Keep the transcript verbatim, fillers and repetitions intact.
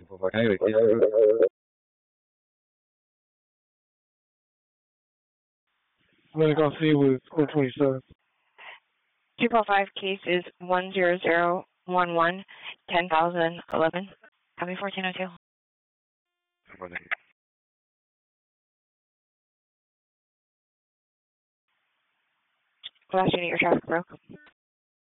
Anyway, I'm gonna go see with four twenty-seven. two four five case is one zero zero one one ten thousand eleven. Copy fourteen oh two. Last unit, your traffic broke.